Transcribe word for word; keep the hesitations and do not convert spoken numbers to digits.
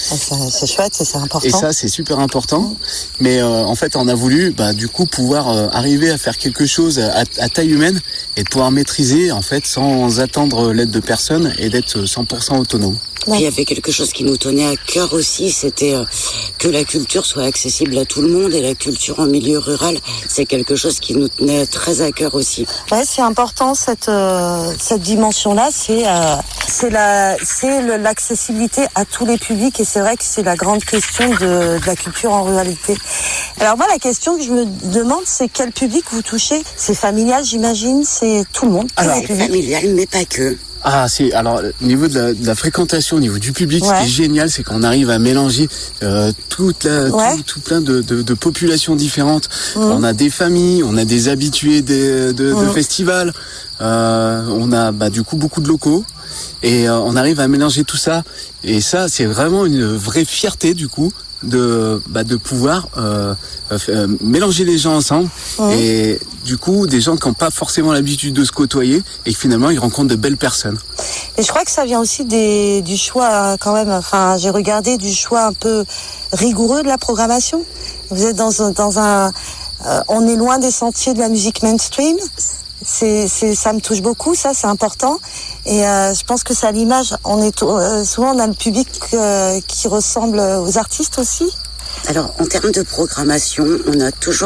C'est, c'est chouette, c'est, c'est important. Et ça, c'est super important. Mais euh, en fait, on a voulu, bah, du coup, pouvoir euh, arriver à faire quelque chose à, à taille humaine et de pouvoir maîtriser, en fait, sans attendre l'aide de personne et d'être cent pour cent autonome. Il y avait quelque chose qui nous tenait à cœur aussi, c'était euh, que la culture soit accessible à tout le monde, et la culture en milieu rural, c'est quelque chose qui nous tenait très à cœur aussi. Ouais, c'est important cette euh, cette dimension-là, c'est euh, c'est la c'est le, l'accessibilité à tous les publics, et c'est vrai que c'est la grande question de, de la culture en ruralité. Alors moi, la question que je me demande, c'est quel public vous touchez? C'est familial, j'imagine, c'est tout le monde. Alors, c'est familial, mais pas que. Ah, c'est alors au niveau de la, de la fréquentation, au niveau du public, ouais. Ce qui est génial, c'est qu'on arrive à mélanger euh, toute la, ouais. tout, tout plein de, de, de populations différentes. Mmh. On a des familles, on a des habitués des, de, mmh. de festivals, euh, on a bah, du coup beaucoup de locaux, et euh, on arrive à mélanger tout ça. Et ça, c'est vraiment une vraie fierté du coup de bah, de pouvoir euh, euh, mélanger les gens ensemble, mmh. et du coup des gens qui n'ont pas forcément l'habitude de se côtoyer, et finalement ils rencontrent de belles personnes. Et je crois que ça vient aussi des du choix quand même, enfin j'ai regardé du choix un peu rigoureux de la programmation. Vous êtes dans un dans un euh, on est loin des sentiers de la musique mainstream. C'est, c'est, ça me touche beaucoup, ça, c'est important. Et euh, je pense que c'est à l'image. On est euh, souvent on a le public euh, qui ressemble aux artistes aussi. Alors, en termes de programmation, on a toujours